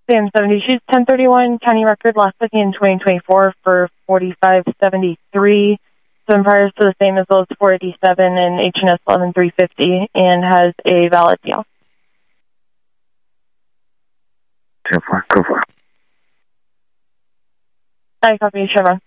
Sam 70, she's 1031, county record, last booking in 2024 for 4573. So priors to the same as well as 487 and HNS 11350, and has a valid deal. 10-4, go for it. I copy, Chevron.